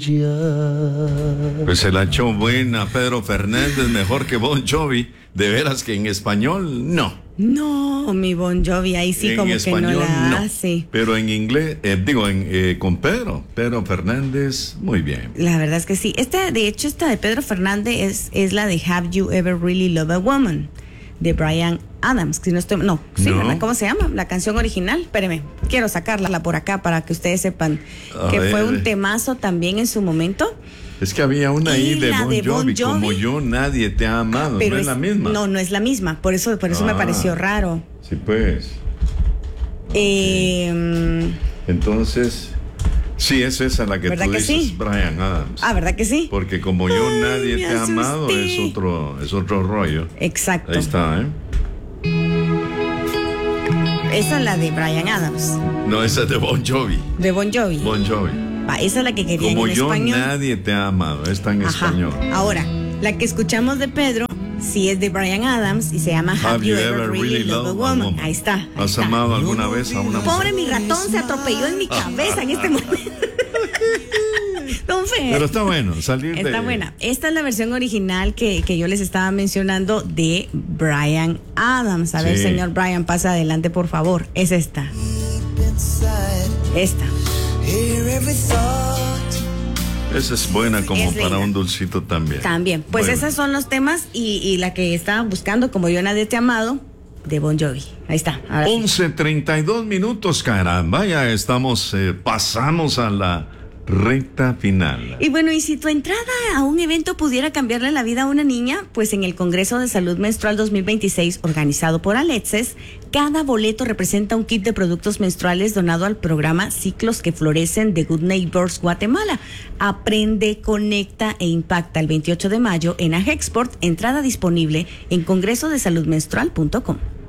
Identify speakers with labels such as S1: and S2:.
S1: Pues se la echó buena Pedro Fernández, mejor que Bon Jovi. De veras que en español, no.
S2: No, mi Bon Jovi, ahí sí
S1: en
S2: como
S1: español,
S2: que no la
S1: no.
S2: hace.
S1: Pero en inglés, con Pedro Fernández, muy bien.
S2: La verdad es que sí. De hecho, esta de Pedro Fernández es la de Have You Ever Really Loved a Woman, de Bryan Adams. ¿Verdad? ¿Cómo se llama? La canción original. Espéreme, quiero sacarla por acá para que ustedes sepan que fue un temazo también en su momento.
S1: Es que había una ahí de Bon Jovi, como yo, nadie te ha amado.
S2: Pero
S1: no es la misma.
S2: No es la misma. Por eso me pareció raro.
S1: Sí, pues. Entonces, sí, es esa la que tú dices, sí? Bryan Adams.
S2: Ah, ¿verdad que sí?
S1: Porque como yo, nadie te ha amado, es otro rollo.
S2: Exacto.
S1: Ahí está,
S2: Esa es la de Bryan Adams.
S1: No, esa es de Bon Jovi.
S2: De Bon Jovi.
S1: Bon Jovi.
S2: Esa es la que quería
S1: como
S2: en
S1: yo,
S2: español.
S1: nadie te ha amado. Está en español.
S2: Ahora, la que escuchamos de Pedro, sí es de Bryan Adams y se llama Have You Ever Really Loved a Woman. Ahí está.
S1: ¿Has amado alguna vez a una mujer?
S2: Pobre, mi ratón se atropelló en mi cabeza en este momento. Don Fer.
S1: Pero está bueno,
S2: Está buena. Esta es la versión original que yo les estaba mencionando de Bryan Adams. A ver, señor Bryan, pasa adelante, por favor. Es esta.
S1: Esa es buena como para un dulcito también.
S2: También. Pues esos son los temas y la que estaba buscando, como yo nadie te ha amado, de Bon Jovi. Ahí está.
S1: 11:32 minutos, caramba. Ya pasamos a la recta final.
S2: Y bueno, y si tu entrada a un evento pudiera cambiarle la vida a una niña, pues en el Congreso de Salud Menstrual 2026, organizado por Alexis, cada boleto representa un kit de productos menstruales donado al programa Ciclos que Florecen de Good Neighbors Guatemala. Aprende, conecta e impacta el 28 de mayo en AGEXPORT. Entrada disponible en congresodesaludmenstrual.com.